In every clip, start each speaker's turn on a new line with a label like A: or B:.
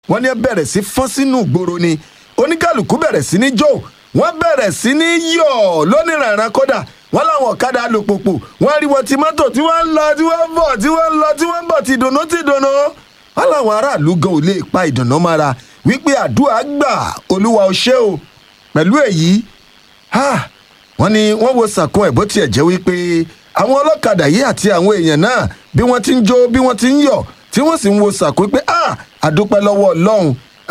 A: wọ́n ní ẹ bẹ̀rẹ̀ sí fọ́n sínú ìgboro ni oníkàlùkù bẹ̀rẹ̀ sí ní jó wọ́n bẹ̀rẹ̀ sí ní yọ̀ lónìrànràn kódà wọ́n láwọn ọ̀kadà alùpùpù wọ́n rí wọn ti mọ́tò tí wọ́n ń lọ tí wọ́n ń bọ̀ tí wọ́n ń lọ tí wọ́n ń bọ̀ ti dùnnú wọ́n láwọn aráàlú gan ò lè pa ìdùnnú mára wípé àdúrà gbà olúwa ó ṣe o pẹ̀lú èyí wọ́n ní wọ́n wo sàkún ẹ̀ bó tiẹ̀ jẹ́ wípé àwọn ọlọ́kadà yìí àti àwọn èèyàn náà bí wọ́n ti ń jó bí wọ́n ti ń yọ̀ tí wọ́n sì ń wo sàkún pé àdúpẹ́ lọ́wọ́ ọlọ́run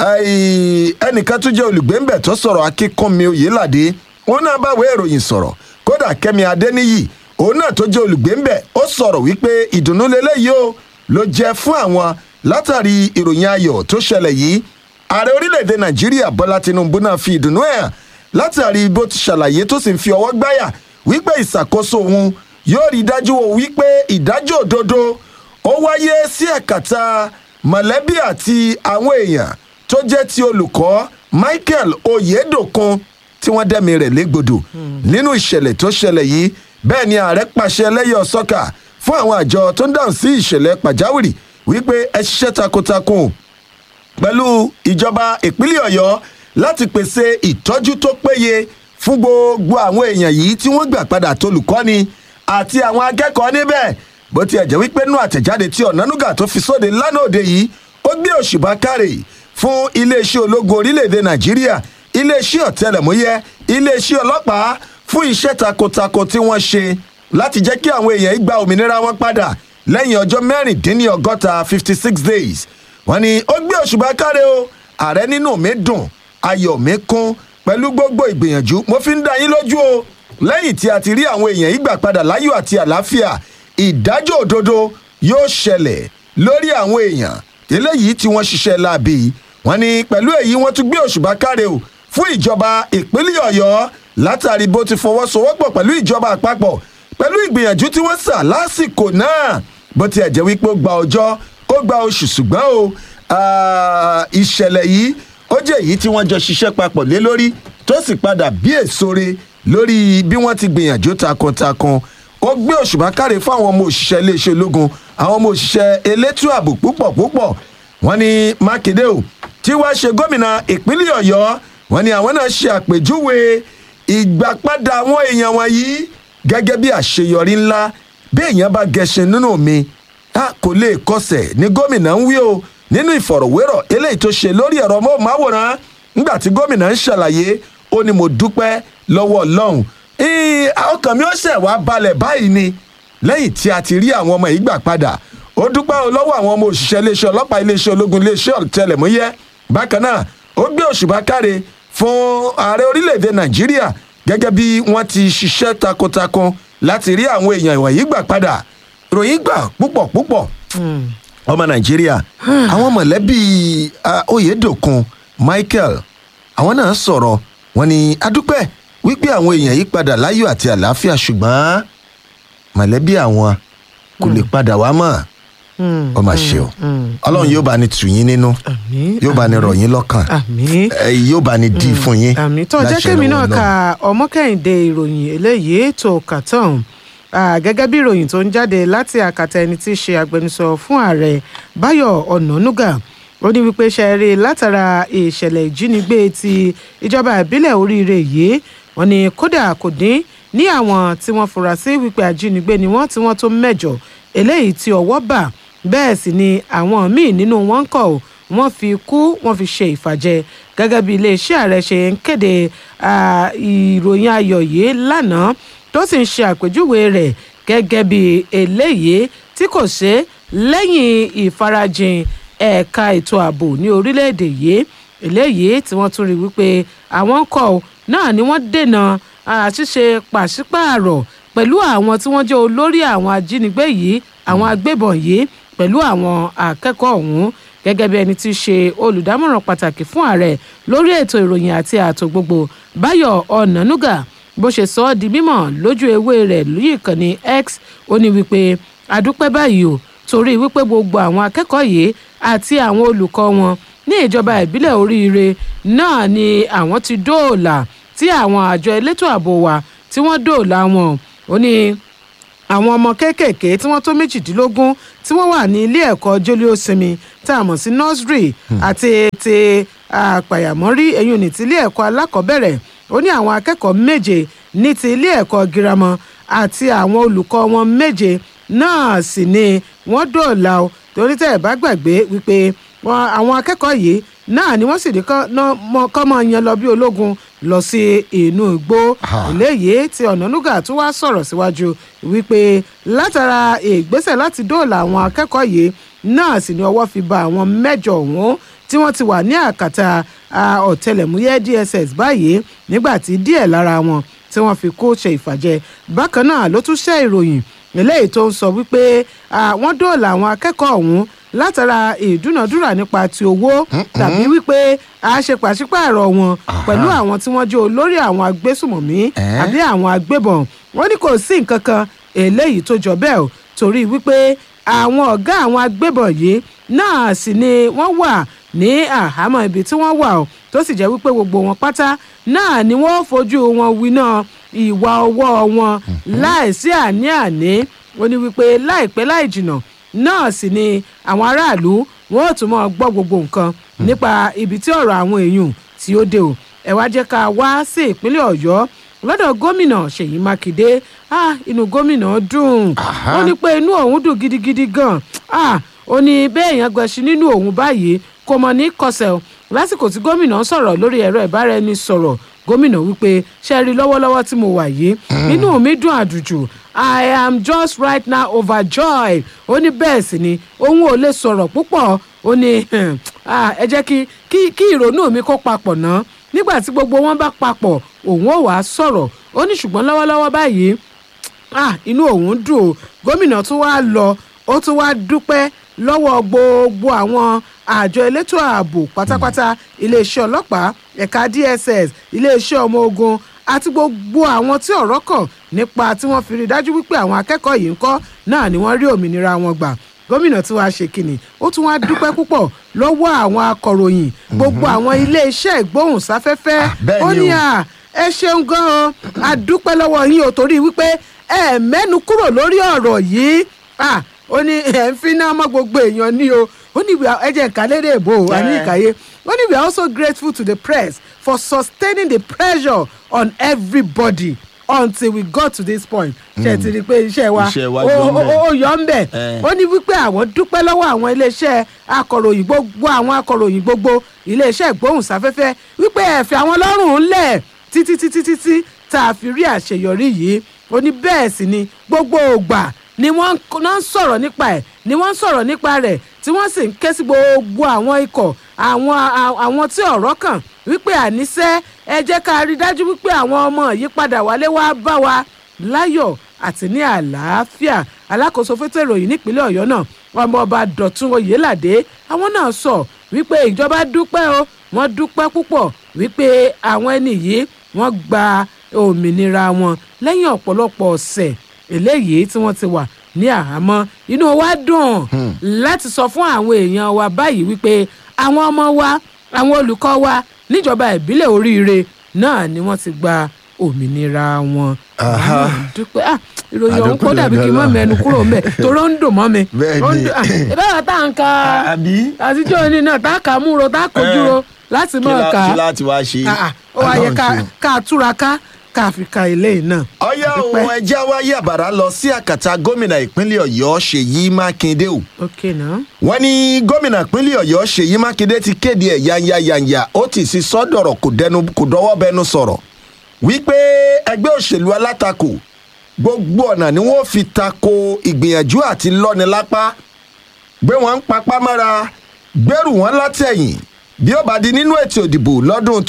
A: ẹnìkan tún jẹ́ olùgbé ńbẹ̀ tó sọ̀rọ̀ Akínkúnmi Oyèládé wọn náà báwé ìròyìn sọ̀rọ̀ kódà Kẹ́mi Adéníyì òun náà tó jẹ́ olùgbé ńbẹ̀ ó sọ̀rọ̀ wípé ìdùnnú lélẹ́yìí o ló jẹ́ fún àwọn látàrí ìròyìn ayọ̀ tó ṣẹlẹ̀ yìí ààrẹ orílẹ̀-èdè Nàìjíríà Bọ́lá Tinubu náà fi ìdùnnú ẹ̀ látàrí bó ti ṣàlàyé tó sì ń fi ọwọ́ gbáyà wípé ìṣàkóso òun yóò rí dájú wípé ìdájọ́ òdodo ó wáyé sí ẹ̀kàtà mọ̀lẹ́bí àti àwọn èèyàn tó jẹ́ ti olùkọ́ Michael Oyedokun tí wọ́n dẹ́mi rẹ̀ légbodò nínú ìṣẹ̀lẹ̀ tó ṣẹlẹ̀ yìí bẹ́ẹ̀ ni ààrẹ pàṣẹ lẹ́yọ̀ sọ́kà fún àwọn àjọ tó ń dáhùn sí ìṣẹ̀lẹ̀ pàjáwìrì wípé ẹ ṣiṣẹ́ takuntakun pẹ̀lú ìjọba ìpínlẹ̀ Ọ̀yọ́ láti pèsè ìtọ́jú tó péye fún gbogbo àwọn èèyàn yìí tí wọ́n gbà padà tolùkọ́ni àti àwọn akẹ́kọ̀ọ́ níbẹ̀ bó tiẹ̀ jẹ́ wípé nínú àtẹ̀jáde tí Ọ̀nànúgà tó fi sóde lánàá òde yìí ó gbé òṣùbà káre fún iléeṣẹ́ ológun orílẹ̀-èdè Nàìjíríà iléeṣẹ́ ọ̀tẹlẹ̀múyẹ́ iléeṣẹ́ ọlọ́pàá fún iṣẹ́ takuntakun tí wọ́n ṣe láti jẹ́ kí àwọn èèyàn gba òmìnira wọn padà lẹ́yìn ọjọ́ 66 56 days wọ́n ní ó gbé òṣùbà káre o ààrẹ nínú mi dùn ayọ̀ mi kún pẹ̀lú gbogbo ìgbìyànjú mo fi ń dá yín lójú o lẹ́yìn tí a ti rí àwọn èèyàn ìgbà padà láyọ̀ àti àlàáfíà ìdájọ́ òdodo yóò ṣẹlẹ̀ lórí àwọn èèyàn eléyìí tí wọ́n ṣiṣẹ́ láabi wọ́n ní pẹ̀lú èyí wọ́n tún gbé òṣùbà káre o fún ìjọba ìpínlẹ̀ Ọ̀yọ́ látàrí bó ti fọwọ́sowọ́pọ̀ pẹ̀lú ìjọba àpapọ̀ pẹ̀lú ìgbìyànjú tí wọ́n sà lásìkò náà bó ti ẹ̀ jẹ́ wípé ó gba ọjọ́ ó gba oṣù ṣùgbọ́n o ìṣẹ̀lẹ̀ yìí ó jẹ́ èyí tí wọ́n jọ ṣiṣẹ́ papọ̀ lé lórí tó sì padà bí èsore lórí bí wọ́n ti gbìyànjú takuntakun ó gbé òṣùbà káre fún àwọn ọmọ òṣìṣẹ́ iléeṣẹ́ ológun àwọn ọmọ òṣìṣẹ́ elétò ààbò púpọ̀ wọ́n ní Mákindé o tí wàá ṣe gómìnà ìpínlẹ̀ Ọ̀yọ́ wọ́n ní àwọn náà ṣe àpèjúwe ìgbàpadà àwọn èèyàn wọ̀nyí gẹ́gẹ́ bí àṣeyọrí ńlá bí èèyàn bá gẹṣin nínú omi kò lè kọsẹ̀ ní gómìnà ń wí o nínú ìfọ̀rọ̀wérọ̀ eléyìí tó ṣe lórí ẹ̀rọ móhùnmáwòrán nígbà tí gómìnà ń ṣàlàyé ó ní mo dúpẹ́ lọ́wọ́ Ọlọ́run ọkàn mi ó ṣẹ̀ wá balẹ̀ báyìí ni lẹ́yìn tí a ti rí àwọn ọmọ yìí gbà padà ó dúpẹ́ lọ́wọ́ àwọn ọmọ òṣìṣẹ́ iléeṣẹ́ ọlọ́pàá iléeṣẹ́ ológun iléeṣẹ́ ọ̀tẹlẹ̀múyẹ́ bákan náà ó gbé òṣùbà káre fún ààrẹ orílẹ̀-èdè Nàìjíríà gẹ́gẹ́ bí wọ́n ti ṣiṣẹ́ takuntakun láti rí àwọn èèyàn ìwọ̀nyí gbà padà ròyìn gbà púpọ̀ ọmọ Nàìjíríà àwọn mọ̀lẹ́bí Oyèdòkun Michael àwọn náà sọ̀rọ̀ wọ́n ní adúpẹ́ wípé àwọn èèyàn yìí padà láyọ̀ àti àlàáfíà ṣùgbọ́n mọ̀lẹ́bí àwọn kò lè padà wá mọ́ ọ máa ṣe o Ọlọ́run yóò bá ní tù yín nínú yóò bá ní rọ̀ yín lọ́kàn yóò bá ní dí fún yín.
B: àmì tó jẹ́ kémi náà ka Ọmọkẹ́hìndé ìròyìn eléyìí tó kà tán gẹ́gẹ́ bí ìròyìn tó ń jáde láti àkàtà ẹni tí í ṣe agbẹnusọ fún ààrẹ Báyọ̀ Ọ̀nànúgà ó ní wípé ṣe rí látara ìṣẹ̀lẹ̀ ìjínigbé ti ìjọba ìbílẹ̀ Oríire yìí wọ́n ní kódà kò dín ní àwọn tí wọ́n fura sí wípé ajínigbé ni wọ́n tí wọ́n tó mẹ́jọ eléyìí tí ọwọ́ bà bẹ́ẹ̀ sì ni àwọn míì nínú wọn kọ̀ wọ́n fi kú wọ́n fi ṣe ìfàjẹ gẹ́gẹ́ bí iléeṣẹ́ ààrẹ ṣe ń kéde ìròyìn ayọ̀ yìí lánàá tó sì ń ṣe àpèjúwe rẹ̀ gẹ́gẹ́ bí eléyìí tí kò ṣe lẹ́yìn ìfarajìn ẹ̀ka ètò ààbò ní orílẹ̀-èdè yìí eléyìí tí wọ́n tún rí wípé àwọn kọ̀ náà ni wọ́n dènà àṣìṣe pàṣípààrọ̀ pẹ̀lú àwọn tí wọ́n jẹ́ olórí àwọn ajínigbé yìí àwọn agbébọn yìí pẹ̀lú àwọn akẹ́kọ̀ọ́ ọ̀hún gẹ́gẹ́ bí ẹni tí í ṣe olùdámọ̀ràn pàtàkì fún ààrẹ lórí ètò ìròyìn àti ààtò gbogbo Báyọ̀ Ọ̀nànúgà bó ṣe sọ ọ́ di mímọ̀ lójú ewé rẹ̀ lórí ìkànnì X ó ní wípé adúpẹ́ báyìí o torí wípé gbogbo àwọn akẹ́kọ̀ọ́ yìí àti àwọn olùkọ́ wọn ní ìjọba ìbílẹ̀ Oríire náà ni àwọn ti dóòlà tí àwọn àjọ elétò ààbò wa tí wọ́n dóòlà wọn ó ní àwọn ọmọ kéékèèké tí wọ́n tó 18 tí wọ́n wà ní ilé ẹ̀kọ́ jólíósinmi tá a mọ̀ sí nursery àti ti àpàyàmọ́rí eyín ní ti ilé ẹ̀kọ́ alákọ̀ọ́bẹ̀rẹ̀ ó ní àwọn akẹ́kọ̀ọ́ 7 ní ti ilé ẹ̀kọ́ girama àti àwọn olùkọ́ wọn 7 náà sì ni wọ́n dóòlà o torí tẹ́ ẹ̀ bá gbàgbé wípé àwọn akẹ́kọ̀ọ́ yìí náà ni wọ́n sì ní kọ́ mọ́ yan lọ bí ológun lọ sí inú igbó eléyìí tí Ọ̀nànúgà tún wá sọ̀rọ̀ síwájú wípé látara ìgbésẹ̀ láti dóòlà àwọn akẹ́kọ̀ọ́ yìí náà sì ni ọwọ́ fi ba àwọn 8 ọ̀hún tí wọ́n ti wà ní àkàtà ọ̀tẹlẹ̀múyẹ́ DSS báyìí nígbà tí díẹ̀ lára wọn tí wọ́n fi kó ṣe ìfàjẹ bákan náà ló tún ṣe ìròyìn eléyìí tó ń sọ wípé wọ́n dóòlà àwọn akẹ́kọ̀ọ́ ọ̀hún látara ìdúnàdúrà nípa ti owó tàbí wípé a ṣe pàṣípààrọ̀ wọn pẹ̀lú àwọn tí wọ́n jẹ́ olórí àwọn agbésùmọ̀mí àbí àwọn agbébọn wọ́n ní kò sí nǹkan kan eléyìí tó jọ bẹ́ẹ̀ o torí wípé àwọn ọ̀gá àwọn agbébọn yìí náà sì ni wọ́n wà ní àhámọ́ ibi tí wọ́n wà o tó sì jẹ́ wípé gbogbo wọn pátá náà ni wọ́n fojú wọn winá ìwà ọwọ́ wọn láìsí àní-àní ó ní wípé láìpẹ́ láì jìnnà náà sì ni àwọn aráàlú wọn ò tún mọ́ gbọ́ gbogbo nǹkan nípa ibi tí ọ̀rọ̀ àwọn èèyàn tí ó dé o ẹ wá jẹ́ ká wá sí ìpínlẹ̀ Ọ̀yọ́ lọ́dọ̀ gómìnà Ṣèyí Mákindé inú gómìnà dùn ó ní pé inú òun dùn gidigidi gan ó ní bẹ́ẹ̀ yẹn gbẹ̀ṣin nínú òun báyìí kò mọ̀ ní kọsẹ̀ o lásìkò tí gómìnà sọ̀rọ̀ lórí ẹ̀rọ ìbáraẹnisọ̀rọ̀ gómìnà wípé ṣe rí lọ́wọ́lọ́wọ́ tí mo wà yìí inú mi dùn àdùjù I am just right now overjoyed ó ní bẹ́ẹ̀ sì ni òun ò lè sọ̀rọ̀ púpọ̀ ó ní ẹ jẹ́ kí ìrònú mi kó papọ̀ ná nígbà tí gbogbo wọn bá papọ̀ òun ò wá sọ̀rọ̀ ó ní ṣùgbọ́n lọ́wọ́lọ́wọ́ báyìí inú òun dùn o gómìnà tún wá lọ ó tún wá dúpẹ́ lọ́wọ́ gbogbo àwọn àjọ elétò ààbò pátápátá iléeṣẹ́ ọlọ́pàá ẹ̀ka DSS iléeṣẹ́ ọmọ ogun àti gbogbo àwọn tí ọ̀rọ̀ kàn nípa tí wọ́n fi rí dájú wípé àwọn akẹ́kọ̀ọ́ yìí ń kọ́ náà ni wọ́n rí òmìnira wọn gbà gómìnà tí wàá ṣe kìnnì ó tún wá dúpẹ́ púpọ̀ lọ́wọ́ àwọn akọ̀ròyìn gbogbo àwọn iléeṣẹ́ ìgbóhùnsáfẹ́fẹ́ ó ní ẹ ṣeun gan-an a dúpẹ́ lọ́wọ́ yín o torí wípé ẹ mẹ́nu kúrò lórí ọ̀rọ̀ yìí ó ní ẹ̀ ń fi náà mọ́ gbogbo èèyàn ní o ó ní ẹ̀jẹ̀ ìkàlẹ́dẹ̀ èbó àní ìkàyé ó ní we are also grateful to the press for sustaining the pressure on everybody until we got to this point. ṣe ti rí i pé iṣẹ́ wa ó yọ ń bẹ̀ ó ní wípé àwọn dúpẹ́ lọ́wọ́ àwọn iléeṣẹ́ akọ̀ròyìn gbogbo àwọn akọ̀ròyìn gbogbo iléeṣẹ́ ìgbóhùnsáfẹ́fẹ́ wípé ẹ fi àwọn lọ́rùn ńlẹ̀ títí tá a fi rí àṣeyọrí yìí ó ní bẹ́ẹ̀ sì ni gbogbo ògbà ni wọ́n ń sọ̀rọ̀ nípa ẹ̀ ni wọ́n ń sọ̀rọ̀ nípa rẹ̀ tí wọ́n sì ń ké sí gbogbo àwọn ikọ̀ àwọn tí ọ̀rọ̀ kàn wípé àníṣe ẹ jẹ́ ká rí dájú wípé àwọn ọmọ yìí padà wálé wá bá wa láyọ̀ àti ní àlàáfíà alákòóso fétò ìròyìn nípínlẹ̀ Ọ̀yọ́ náà ọmọọba Dọ̀tun Oyèládé àwọn náà sọ wípé ìjọba dúpẹ́ o wọ́n dúpẹ́ púpọ̀ wípé àwọn ẹni yìí wọ́n gba òmìnira wọn lẹ́yìn ọ̀pọ̀lọpọ̀ ọ̀sẹ̀ eléyìí tí wọ́n ti wà ní àhámọ́ inú wa dùn láti sọ fún àwọn èèyàn wa báyìí wípé àwọn ọmọ wa àwọn olùkọ́ wa níjọba ìbílẹ̀ Oríire náà ni wọ́n ti gba òmìnira wọn. dúpẹ́ ìròyìn ọ̀hún kó dàbí kí n má mẹ́nu kúrò mẹ́ toró ń dùn mọ́ mi. ìbára tá à ń ka àtijọ́ ní náà tá a kà á múro tá a kojú ro láti mọ̀ ká
A: kí láti wá ṣe.
B: ó wá yẹ ká túraká káfíńkà ilé náà.
A: ọyá òun ẹjẹ́ wáyé àbàrà lọ sí àkàtà gómìnà ìpínlẹ̀ Ọ̀yọ́ Ṣèyí Mákindé o. wọ́n ní gómìnà ìpínlẹ̀ Ọ̀yọ́ Ṣèyí Mákindé ti kéde ẹ̀ yányányányá ó ti sì sọ́dọ̀rọ̀ kò dọ́wọ́ bẹnu sọ̀rọ̀ wípé ẹgbẹ́ òṣèlú alátakò gbogbo ọ̀nà ni wọ́n fi tako ìgbìyànjú àti lọ́ni lápá gbé wọn ń papá mọ́ra gbẹ́rù wọn látẹ̀yìn bí ó bá di nínú ètò ìdìbò lọ́dún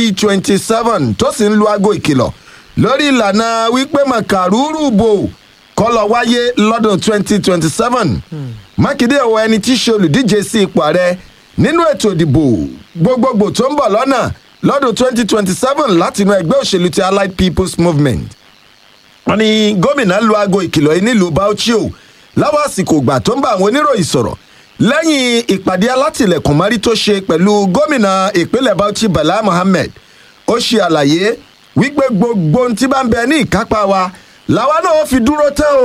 A: 2027 tó sì ń lu aago ìkìlọ̀ lórí ìlànà wípé màkàrúrù bò kó lọ wáyé lọ́dún 2027 Mákindé ọ̀wọ́ ẹni tí í ṣe olùdíje sí ipò ààrẹ nínú ètò ìdìbò gbogbogbò tó ń bọ̀ lọ́nà lọ́dún 2027 látinú ẹgbẹ́ òṣèlú ti Allied People's Movement. wọ́n ní gómìnà lu aago ìkìlọ̀ yìí nílùú Bauchi o láwọn àsìkò ìgbà tó ń bá àwọn oníròyìn sọ̀rọ̀ lẹ́yìn ìpàdé alátìlẹ̀kùnmárí tó ṣe pẹ̀lú gómìnà ìpínlẹ̀ Bauchi Bala Mohammed ó ṣe àlàyé wípé gbogbo ohun tí bá ń bẹ ní ìkápá wa làwa náà fi dúró tán o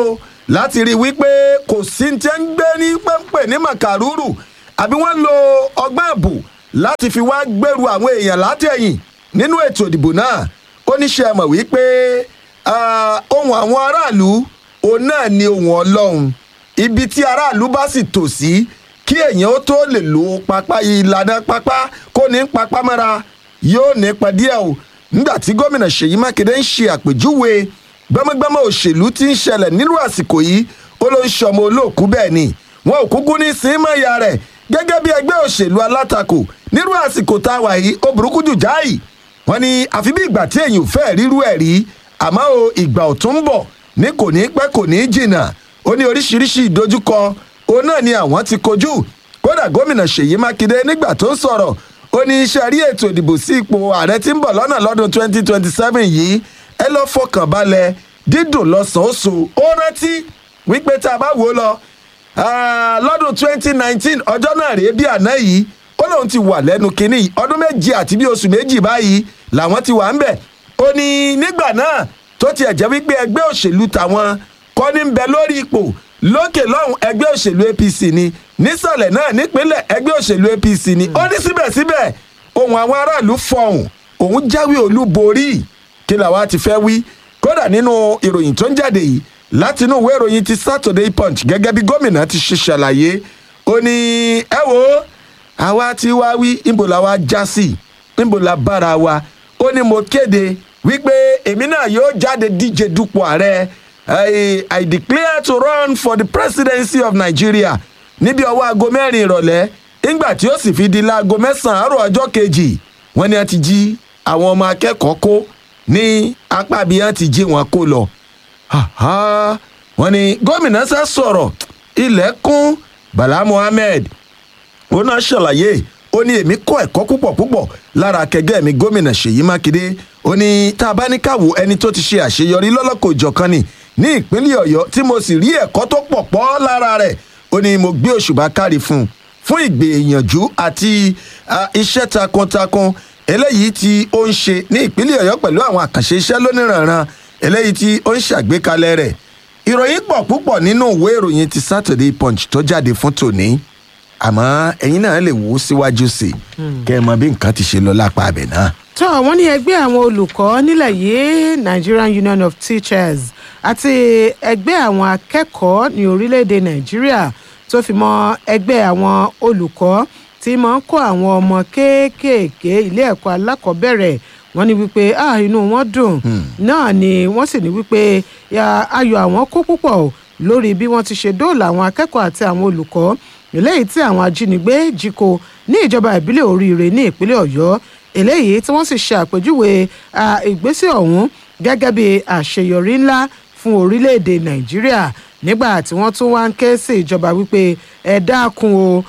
A: láti rí i wípé kò sí ti ń gbé ní pẹ́ńpẹ́ ní màkàrúrù àbí wọ́n lo ọgbọ́n ààbò láti fi wá gbèrú àwọn èèyàn látẹ̀yìn nínú ètò ìdìbò náà. ó ní ṣe mọ̀ wípé ohun àwọn aráàlú òun náà ni ohun ọlọ́run. ibi tí aráàlú bá sì tò sí kí èèyàn ó tó lè lo pápá ìlànà pápá kó ní pápá mọ́ra yóò nípa díẹ̀ o. nígbà tí gómìnà Ṣèyí Mákindé ń ṣe àpèjúwe gbọmọgbọmọ òṣèlú tí ń ṣẹlẹ̀ nínú àsìkò yìí ó ló ń ṣọmọ olóòkú bẹ́ẹ̀ ni wọn ò kúkú ní sínmọ́ ìyá rẹ̀ gẹ́gẹ́ bí ẹgbẹ́ òṣèlú alátakò nírú àsìkò tá a wà yìí ó burúkú jù jáì. wọ́n ní àfi bí ìgbà tí èyàn ò fẹ́ rírú ẹ̀ rí àmọ́ o ìgbà ò tún ń bọ̀ ní kò ní pẹ́ kò ní jìnnà. ó ní oríṣiríṣi ìdojúkọ òun náà ni àwọn ti kojú. kódà gómìnà Ṣèyí Mákindé nígbà tó ń sọ̀rọ̀ ó ní iṣẹ́ rí ètò ìdìbò sí ipò ààrẹ tí ń bọ̀ lọ́nà lọ́dún 2027 yìí ẹ lọ́ fọkàn balẹ̀ dídùn lọ́sàn-án oṣù. ó rántí wípé tá a bá wò ó lọ lọ́dún 2019 ọjọ́ náà rèé bí àná yìí ó lóun ti wà lẹ́nu kínní ọdún méjì àti bí oṣù méjì báyìí làwọn ti wà ń bẹ̀. ó ní nígbà náà tó tiẹ̀ jẹ́ wípé ẹgbẹ́ òṣèlú tàwọn kọ́ ní ń bẹ lórí ipò lókè lọ́hùn ẹgbẹ́ òṣèlú APC ni nísàlẹ̀ náà nípínlẹ̀ ẹgbẹ́ òṣèlú APC ni. ó ní síbẹ̀síbẹ̀ ohun àwọn aráàlú fọhùn òun jáwé olúborí kí làwa ti fẹ́ wí. kódà nínú ìròyìn tó ń jáde yìí láti inú ìwé ìròyìn ti Saturday Punch gẹ́gẹ́ bí gómìnà ti ṣe ṣàlàyé ó ní ẹ wo àwa tí wá wí níbo la wá já sí níbo la bára wa. ó ní mo kéde wípé èmi náà yóò jáde díje dupò ààrẹ I declare to run for the presidency of Nigeria níbi ọwọ́ aago 4 ìrọ̀lẹ́ nígbà tí ó sì fi di láago 9 àárọ̀ ọjọ́ kejì wọ́n ní a ti jí àwọn ọmọ akẹ́kọ̀ọ́ kó ní apá bí wọ́n ti jí wọn kó lọ. wọ́n ní gómìnà sá sọ̀rọ̀ ilẹ̀kùn Bala Mohammed ó náà ṣàlàyé ó ní èmi kọ́ ẹ̀kọ́ púpọ̀ lára akẹgbẹ́ mi gómìnà Ṣèyí Mákindé. ó ní tá a bá ní káwọ́ ẹni tó ti ṣe àṣeyọrí lọ́lọ́kọ̀ òjọ̀kan ni ní ìpínlẹ̀ Ọ̀yọ́ tí mo sì rí ẹ̀kọ́ tó pọ̀ lára rẹ̀. ó ní mo gbé òṣùbà kárí fún ìgbìyànjú àti iṣẹ́ takuntakun eléyìí tí ó ń ṣe ní ìpínlẹ̀ Ọ̀yọ́ pẹ̀lú àwọn àkànṣe iṣẹ́ lóníranran eléyìí tí ó ń ṣàgbékalẹ̀ rẹ̀. ìròyìn pọ̀ púpọ̀ nínú ìwé ìròyìn ti Saturday Punch tó jáde fún tòní àmọ́ ẹ̀yin náà lè wò ó síwájú sí kẹ́ ẹ mọ bí nǹkan ti ṣe lọ lápá abẹ náà.
B: tó wọ́n ní ẹgbẹ́ àwọn olùkọ́ nílẹ̀ yìí Nigerian Union of Teachers àti ẹgbẹ́ àwọn akẹ́kọ̀ọ́ ní orílẹ̀-èdè Nàìjíríà tó fi mọ́ ẹgbẹ́ àwọn olùkọ́ tí máa ń kọ́ àwọn ọmọ kéékèèké ilé ẹ̀kọ́ alákọ̀ọ́bẹ̀rẹ̀ wọ́n ní wípé inú wọn dùn náà ni wọ́n sì ní wípé ayọ̀ àwọn kó púpọ̀ lórí bí wọ́n ti ṣe dóòlà àwọn akẹ́kọ̀ọ́ àti àwọn olùkọ́ eléyìí tí àwọn ajínigbé jí kó ní ìjọba ìbílẹ̀ Oríire ní ìpínlẹ̀ Ọ̀yọ́ eléyìí tí wọ́n sì ṣe àpèjúwe ìgbésẹ̀ ọ̀hún gẹ́gẹ́ bí àṣeyọrí ńlá fún orílẹ̀-èdè Nàìjíríà nígbà tí wọ́n tún wá ń ké sí ìjọba wípé ẹ dákun o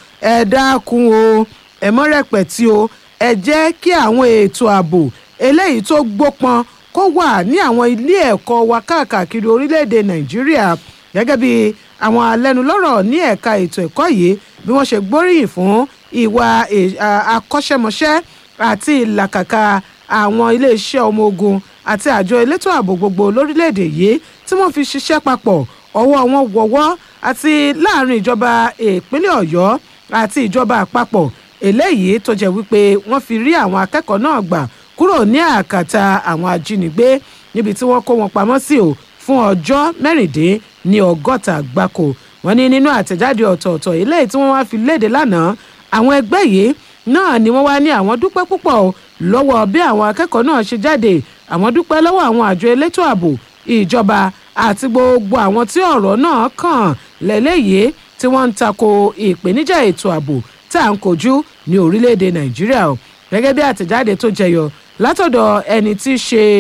B: ẹ mọ́ rẹpẹ̀tì o ẹ jẹ́ kí àwọn ètò ààbò eléyìí tó gbópọn kó wà ní àwọn ilé ẹ̀kọ́ wa káàkiri orílẹ̀-èdè Nàìjíríà gẹ́gẹ́ bí àwọn alẹ́nulọ́rọ̀ ní ẹ̀ka ètò ẹ̀kọ́ yìí bí wọ́n ṣe gbóríyìn fún ìwà akọ́ṣẹ́mọṣẹ́ àti ìlàkàkà àwọn iléeṣẹ́ ọmọ ogun àti àjọ elétò ààbò gbogbo lórílẹ̀‐èdè yìí tí wọ́n fi ṣiṣẹ́ papọ̀ ọwọ́ wọn wọ́wọ́ àti láàrin ìjọba ìpínlẹ̀ Ọ̀yọ́ àti ìjọba àpapọ̀ eléyìí tó jẹ́ wípé wọ́n fi rí àwọn akẹ́kọ̀ọ́ náà gbà kúrò ní àkàtà àwọn ajínigbé níbi tí wọ́n kó wọn pamọ́ sí o fún ọjọ́ 60 gbáko. wọ́n ní nínú àtẹ̀jáde ọ̀tọ̀ọ̀tọ̀ eléyìí tí wọ́n wá fi léde lánàá àwọn ẹgbẹ́ yìí náà ni wọ́n wá ní àwọn dúpẹ́ púpọ̀ lọ́wọ́ bí àwọn akẹ́kọ̀ọ́ náà ṣe jáde àwọn dúpẹ́ lọ́wọ́ àwọn àjọ elétò ààbò ìjọba àti gbogbo àwọn tí ọ̀rọ̀ náà kàn lẹ́lẹ́yìí tí wọ́n ń tako ìpèníjà ètò ààbò tá à ń kojú ní orílẹ̀-èdè Nàìjíríà o gẹ́gẹ́ bí àtẹ̀jáde tó jẹyọ látọ̀dọ̀ ẹni tí í ṣe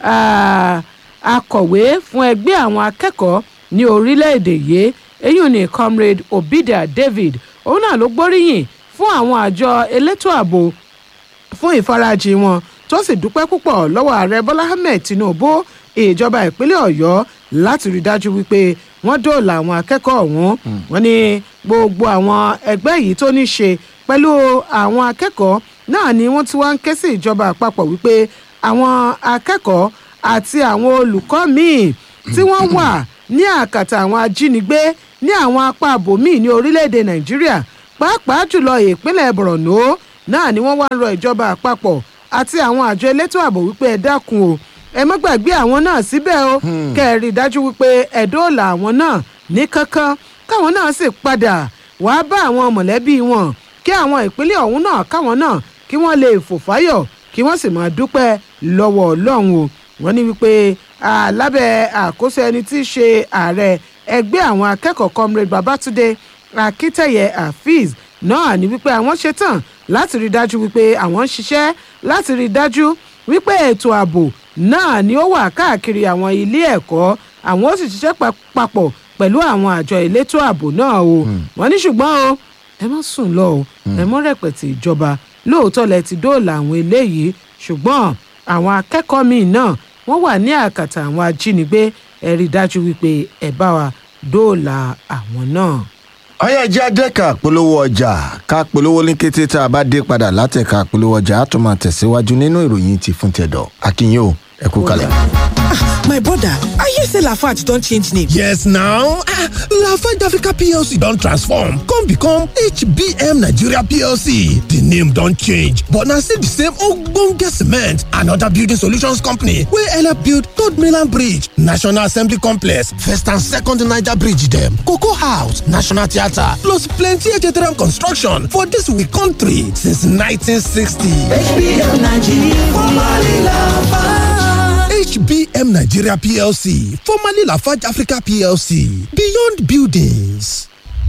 B: akọ̀wé fún ẹgbẹ́ àwọn akẹ́kọ̀ọ́ ní orílẹ̀-èdè yìí èyí ni Comrade Obidia David òun náà ló gbóríyìn fún àwọn àjọ elétò ààbò fún ìfarajìn wọn tó sì dúpẹ́ púpọ̀ lọ́wọ́ ààrẹ Bọ́lá Ahmed Tinubu ìjọba ìpínlẹ̀ Ọ̀yọ́ láti rí dájú wípé wọ́n dóòlà àwọn akẹ́kọ̀ọ́ ọ̀hún. wọ́n ní gbogbo àwọn ẹgbẹ́ yìí tó ní ṣe pẹ̀lú àwọn akẹ́kọ̀ọ́ náà ni wọ́n ti wá ń ké sí ìjọba àpapọ̀ wípé àwọn akẹ́kọ̀ọ́ àti àwọn olùkọ́ míì tí wọ́n wà ní àkàtà àwọn ajínigbé ní àwọn apá àbòmíì ní orílẹ̀-èdè nàìjíríà pàápàá jùlọ ìpínlẹ̀ borno náà ni wọ́n wá ń rọ ìjọba àpapọ̀ àti àwọn àjọ elétò ààbò wípé ẹ dákun o ẹ má gbàgbé àwọn náà síbẹ̀ o kẹ́ẹ̀rí dájú wípé ẹ dóòlà àwọn náà ní kankan káwọn náà sì padà wàá bá àwọn mọ̀lẹ́bí wọn kí àwọn ìpínlẹ̀ ọ̀hún náà káwọn náà kí wọ́n lè fò fáyọ̀ kí wọ́n sì máa dúpẹ́ lọ́wọ́ ọlọ́run o wọ́n ní wípé lábẹ́ àkóso ẹni tí í ṣe ààrẹ ẹgbẹ́ àwọn akẹ́kọ̀ọ́ comrade babatunde akítẹ̀yẹ afeez náà ní wípé àwọn ṣetán láti rí dájú wípé àwọn ń ṣiṣẹ́ láti rí dájú wípé ètò ààbò náà ni ó wà káàkiri àwọn ilé ẹ̀kọ́ àwọn ó sì ṣiṣẹ́ papọ̀ pẹ̀lú àwọn àjọ elétò ààbò náà o wọ́n ní ṣùgbọ́n o ẹ má sùn lọ o ẹ mọ́ rẹpẹtẹ ìjọba lóòótọ́ lẹ ti dóòlà àwọn eléyìí ṣùgbọ́n àwọn akẹ́kọ̀ọ́ míì náà wọ́n wà ní àkàtà àwọn ajínigbé ẹ rí dájú wípé ẹ bá wa dóòlà àwọn náà.
A: ọyá ẹjẹ adẹ́ka polówó ọjà ká polówó ní kété tá a bá dé padà látẹ̀ka polówó ọjà á tún máa tẹ̀síwájú nínú ìròyìn ti fún tẹ̀dọ̀ akínyìn o ẹ kú kalẹ̀.
C: My brother, I hear say Lafarge don change name.
D: Yes now, Lafarge Africa PLC don transform come become HBM Nigeria PLC. The name don change but na still the same ogbonge cement and other building solutions company wey help build Third Mainland Bridge, National Assembly Complex, First and Second Niger Bridge dem, Cocoa House, National Theatre plus plenty HTRM construction for dis we country since 1960.
C: HBM Nigeria, formerly Lafarge.
D: HBM Nigeria PLC, formerly Lafarge Africa PLC, Beyond Buildings.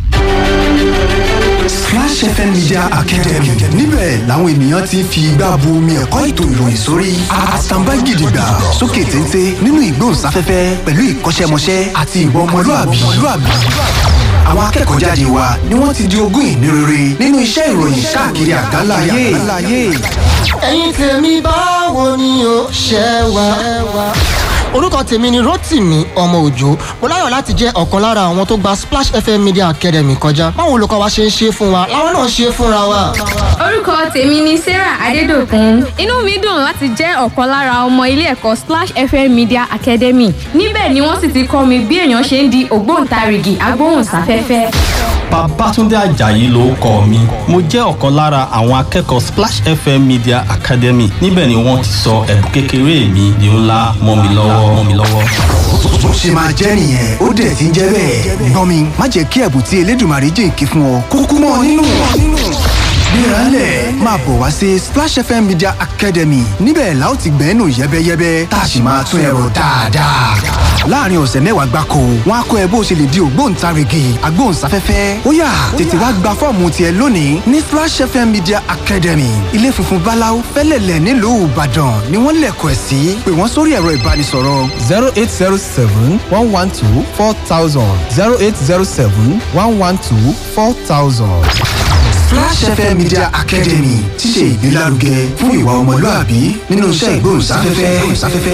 E: Splash FM Media Academy níbẹ̀ làwọn ènìyàn ti fi igbá bu omi ẹ̀kọ́ ètò ìròyìn sórí àtàǹbá gidigba sókè téńté nínú ìgbóhùnsáfẹ́fẹ́ pẹ̀lú ìkọ́ṣẹ́mọṣẹ́ àti ìwà ọmọlúàbí. Àwọn akẹ́kọ̀ọ́ jáde wa ni wọ́n ti di ogún ìní rere nínú iṣẹ́ ìròyìn káàkiri àgbáńlá ayé.
F: ẹ̀yin tèmi báwo ni o ṣe wà. orúkọ tèmi ni Rótìmí ọmọ òjó mo láyọ̀ láti jẹ́ ọ̀kan lára àwọn tó gba Splash FM Media Academy kọjá báwo olùkọ́ wa ṣe ń ṣe fún wa láwọn náà ṣe fúnra wa.
G: orúkọ tèmi ni Sarah Adédòkun inú mi dùn láti jẹ́ ọ̀kan lára ọmọ ilé ẹ̀kọ́ Splash FM Media Academy níbẹ̀ ni wọ́n sì ti kọ́ mi bí èèyàn ṣe ń di ògbóǹtarìgì agbóhùnsáfẹ́fẹ́.
H: Babátúndé Àjàyí lórúkọ mi mo jẹ́ ọ̀kan lára àwọn akẹ́kọ̀ọ́ Splash FM Media Academy níbẹ̀ ni wọ́n ti sọ ẹ̀bùn kékeré mi di ńlá mọ́ mi lọ́wọ́.
E: Bó ṣe máa jẹ́ nìyẹn ó dẹ̀ ti ń jẹ́ bẹ́ẹ̀. gbọ́n mi má jẹ́ kí ẹ̀bùn tí Elédùmarè jìnkí fún ọ kúkú mọ́ ọ nínú. Gbéralẹ̀ máa bọ̀ wá sí Splash FM Media Academy níbẹ̀ la ó ti gbẹ́nu yẹ́bẹ́yẹ́bẹ́ tá a sì máa tún ẹ̀rọ dáadáa. Láàárín ọ̀sẹ̀ mẹ́wàá gbáko wọn á kọ́ ẹ bó ṣe lè di ògbóǹtarìgì agbóhùnsáfẹ́fẹ́. Ó yá tètè wá gba fọ́ọ̀mù tiẹ̀ lónìí ní Splash FM Media Academy. Ilé funfun báláú fẹ́lẹ̀lẹ̀ nílùú Ìbàdàn ni wọ́n lẹ̀kọ̀ ẹ̀ sí pé wọ́n sórí ẹ̀rọ ìbánisọ̀rọ̀
I: 08071124000 08071124000.
E: Splash FM Media Academy ti ṣe ìgbélárugẹ fún ìwà ọmọlúàbí nínú iṣẹ́ ìgbóhùnsáfẹ́fẹ́.